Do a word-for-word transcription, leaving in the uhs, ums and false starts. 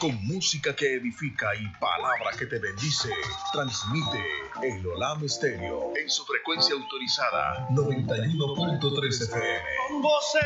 con música que edifica y palabra que te bendice. Transmite el Olam Stereo en su frecuencia autorizada noventa y uno punto tres F M.